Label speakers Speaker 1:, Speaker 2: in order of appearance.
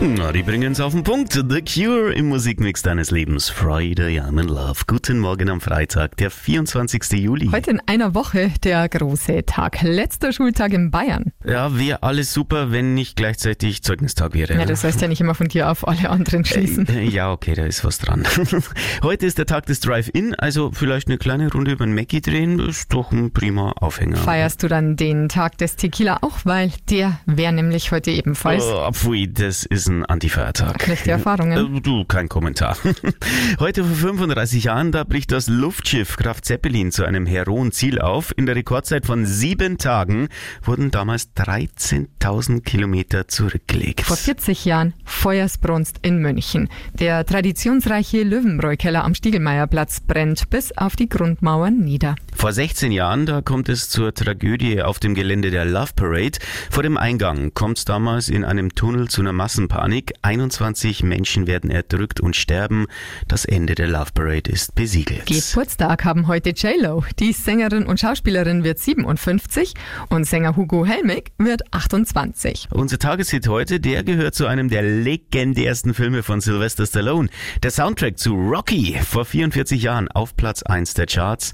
Speaker 1: Na, die bringen's auf den Punkt. The Cure im Musikmix deines Lebens. Friday, I'm in Love. Guten Morgen am Freitag, der 24. Juli.
Speaker 2: Heute in einer Woche der große Tag. Letzter Schultag in Bayern.
Speaker 1: Ja, wäre alles super, wenn nicht gleichzeitig Zeugnistag wäre.
Speaker 2: Ja, du sollst ja nicht immer von dir auf alle anderen schließen.
Speaker 1: Ja, okay, da ist was dran. Heute ist der Tag des Drive-In, also vielleicht eine kleine Runde über den Mackie drehen, ist doch ein prima Aufhänger.
Speaker 2: Feierst du dann den Tag des Tequila auch, weil der wäre nämlich heute ebenfalls.
Speaker 1: Oh, pfui, das ist ein Antifeiertag.
Speaker 2: Schlechte Erfahrungen.
Speaker 1: Du, kein Kommentar. Heute vor 35 Jahren, da bricht das Luftschiff Graf Zeppelin zu einem heroen Ziel auf. In der Rekordzeit von 7 Tagen wurden damals 13.000 Kilometer zurückgelegt.
Speaker 2: Vor 40 Jahren Feuersbrunst in München. Der traditionsreiche Löwenbräu-Keller am Stiegelmeierplatz brennt bis auf die Grundmauern nieder.
Speaker 1: Vor 16 Jahren, da kommt es zur Tragödie auf dem Gelände der Love Parade. Vor dem Eingang kommt es damals in einem Tunnel zu einer Massenpanik. 21 Menschen werden erdrückt und sterben. Das Ende der Love Parade ist besiegelt.
Speaker 2: Geburtstag haben heute J-Lo. Die Sängerin und Schauspielerin wird 57 und Sänger Hugo Helmig wird 28.
Speaker 1: Unser Tageshit heute, der gehört zu einem der legendärsten Filme von Sylvester Stallone. Der Soundtrack zu Rocky vor 44 Jahren auf Platz 1 der Charts.